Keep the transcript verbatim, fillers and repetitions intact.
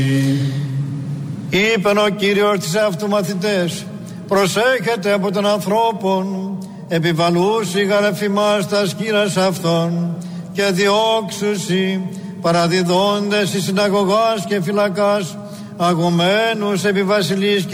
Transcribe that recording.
Είπεν ο Κύριος της αυτού μαθητές, προσέχετε από των ανθρώπων, επιβαλούσι γαρεφημάς τα σκύρας αυτών, και διώξουσι παραδιδόντες εις συναγωγάς και φυλακάς, αγωμένους επί βασιλείς